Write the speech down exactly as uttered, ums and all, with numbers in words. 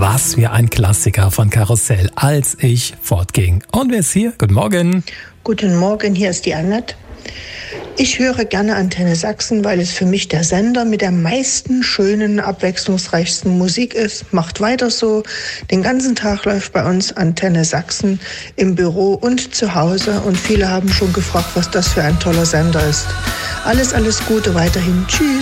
Was für ein Klassiker von Karussell, als ich fortging. Und wer ist hier? Guten Morgen. Guten Morgen, hier ist die Annette. Ich höre gerne Antenne Sachsen, weil es für mich der Sender mit der meisten schönen, abwechslungsreichsten Musik ist. Macht weiter so. Den ganzen Tag läuft bei uns Antenne Sachsen im Büro und zu Hause. Und viele haben schon gefragt, was das für ein toller Sender ist. Alles, alles Gute weiterhin. Tschüss.